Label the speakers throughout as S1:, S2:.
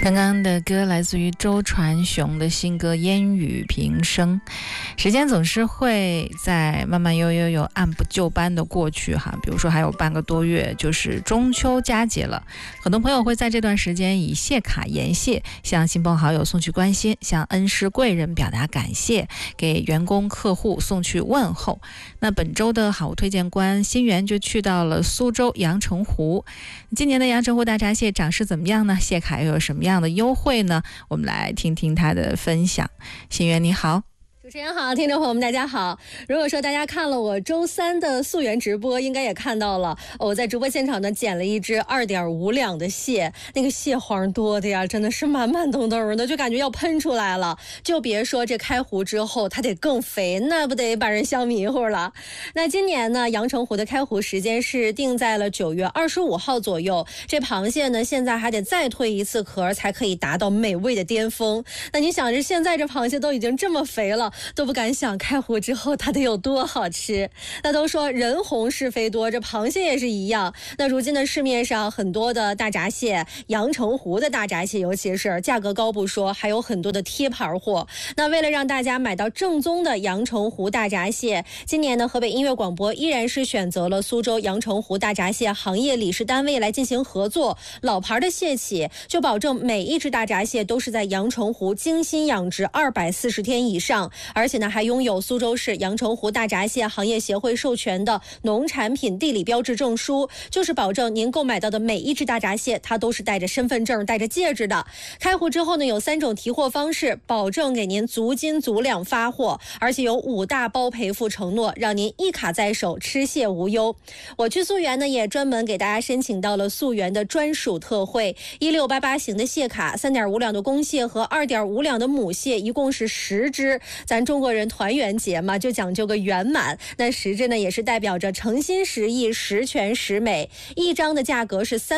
S1: 刚刚的歌来自于周传雄的新歌《烟雨平生》。时间总是会在慢慢悠悠按部就班的过去哈，比如说还有半个多月就是中秋佳节了，很多朋友会在这段时间以谢卡言谢，向亲朋好友送去关心，向恩师贵人表达感谢，给员工客户送去问候。那本周的好物推荐官新源就去到了苏州阳澄湖。今年的阳澄湖大闸蟹涨势怎么样呢？谢卡又有什么样的优惠呢？我们来听听他的分享。新源你好。
S2: 主持人好，听众朋友们大家好。如果说大家看了我周三的溯源直播，应该也看到了我在直播现场呢捡了一只2.5两的蟹，那个蟹黄多的呀，真的是满满登登的，就感觉要喷出来了。就别说这开湖之后它得更肥，那不得把人笑迷糊了。那今年呢，阳澄湖的开湖时间是定在了9月25号左右。这螃蟹呢现在还得再蜕一次壳才可以达到美味的巅峰。那你想着现在这螃蟹都已经这么肥了，都不敢想开湖之后它得有多好吃。那都说人红是非多，这螃蟹也是一样。那如今的市面上很多的大闸蟹，阳澄湖的大闸蟹尤其是价格高不说，还有很多的贴牌货。那为了让大家买到正宗的阳澄湖大闸蟹，今年呢河北音乐广播依然是选择了苏州阳澄湖大闸蟹行业理事单位来进行合作。老牌的蟹企就保证每一只大闸蟹都是在阳澄湖精心养殖240天以上，而且呢还拥有苏州市阳澄湖大闸蟹行业协会授权的农产品地理标志证书，就是保证您购买到的每一只大闸蟹它都是带着身份证带着戒指的。开湖之后呢有3种提货方式，保证给您足斤足两发货，而且有5大包赔付承诺，让您一卡在手，吃蟹无忧。我去溯源呢也专门给大家申请到了溯源的专属特惠，1688型的蟹卡，3.5两的公蟹和2.5两的母蟹，一共是10只。咱中国人团圆节嘛，就讲究个圆满。那10只呢也是代表着诚心实意，十全十美。一张的价格是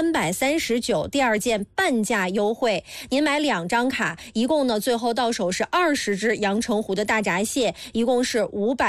S2: 339，第2件半价优惠。您买2张卡，一共呢最后到手是20只阳澄湖的大闸蟹，一共是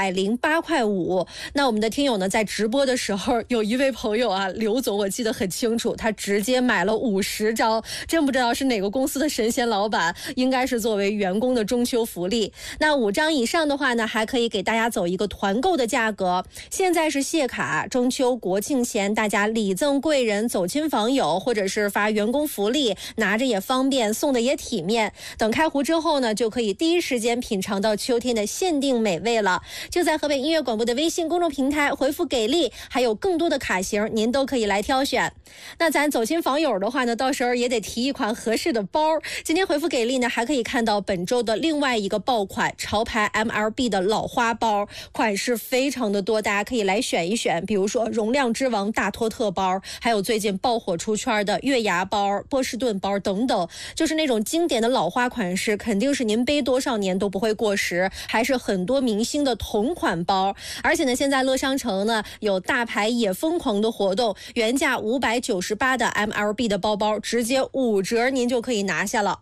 S2: 508块5。那我们的听友呢在直播的时候，有一位朋友啊，刘总我记得很清楚，他直接买了50张，真不知道是哪个公司的神仙老板，应该是作为员工的中秋福利。那5张以上的话呢，还可以给大家走一个团购的价格。现在是蟹卡，中秋国庆前大家礼赠贵人，走亲访友，或者是发员工福利，拿着也方便，送的也体面。等开湖之后呢，就可以第一时间品尝到秋天的限定美味了。就在河北音乐广播的微信公众平台回复给力，还有更多的卡型您都可以来挑选。那咱走亲访友的话呢，到时候也得提一款合适的包。今天回复给力呢，还可以看到本周的另外一个爆款潮牌 MLB 的老花包，款式非常的多，大家可以来选一选。比如说容量之王大托特包，还有最近爆火出圈的月牙包、波士顿包等等，就是那种经典的老花款式，肯定是您背多少年都不会过时，还是很多明星的同款包。而且呢，现在乐商城呢有大牌也疯狂的活动，原价598的 MLB 的包包直接5折，您就可以拿下了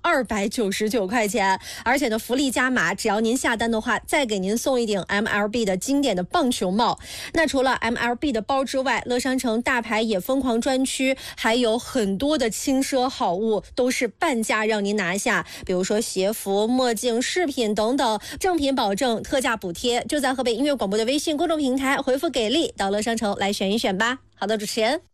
S2: 299块钱。而且呢福利加码，只要您下单的话，再给您送一顶 MLB 的经典的棒球帽。那除了 MLB 的包之外，乐商城大牌也疯狂专区还有很多的轻奢好物，都是半价让您拿下。比如说鞋服、墨镜、饰品等等，正品保证，特价补贴。就在河北音乐广播的微信公众平台回复给力，到乐商城来选一选吧。好的，主持人。